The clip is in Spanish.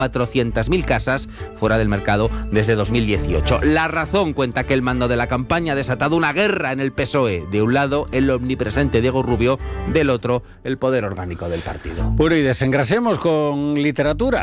400.000 casas fuera del mercado desde 2018. La Razón cuenta que el mando de la campaña ha desatado una guerra en el PSOE. De un lado, el omnipresente Diego Rubio, del otro, el poder orgánico del partido. Bueno, y desengrasemos con literatura.